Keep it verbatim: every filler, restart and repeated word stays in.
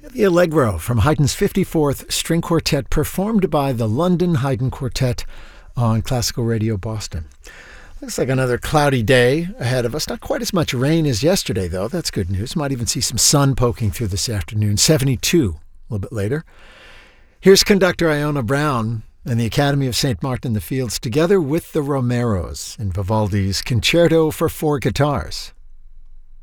The Allegro from Haydn's fifty-fourth String Quartet, performed by the London Haydn Quartet on Classical Radio Boston. Looks like another cloudy day ahead of us. Not quite as much rain as yesterday, though. That's good news. Might even see some sun poking through this afternoon. seventy-two a little bit later. Here's conductor Iona Brown and the Academy of Saint Martin in the Fields together with the Romeros in Vivaldi's Concerto for Four Guitars.